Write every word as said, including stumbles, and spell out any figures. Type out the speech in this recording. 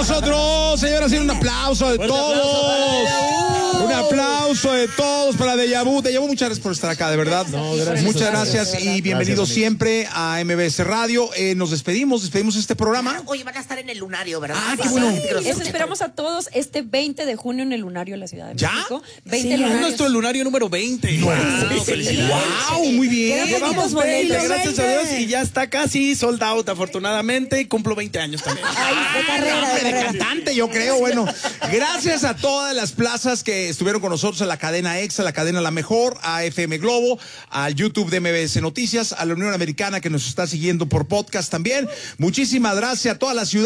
nosotros, señoras, y un aplauso de Fuerte todos. aplauso Un aplauso de todos para Deja Vu. Deja Vu, muchas gracias por estar acá, de verdad. No, gracias muchas a ustedes. gracias y bienvenidos Gracias, siempre a M B S Radio. Eh, nos despedimos, despedimos este programa. Oye, van a estar en el Lunario, ¿verdad? Ah, qué bueno. Sí, Los esperamos a todos este veinte de junio en el Lunario de la Ciudad de ¿Ya? México. veinte Sí, es lunarios. nuestro lunario número veinte. Wow, felicidades. wow, muy bien. Llevamos Poquitos veinte, boletos. gracias a Dios, y ya está casi sold out, afortunadamente. Cumplo veinte años también. Ay, de carrera, de De carrera. cantante, yo creo. Bueno, gracias a todas las plazas que estuvieron con nosotros, a la cadena EXA, a la cadena La Mejor, a F M Globo, al YouTube de M B S Noticias, a la Unión Americana que nos está siguiendo por podcast también. Muchísimas gracias a toda la ciudad.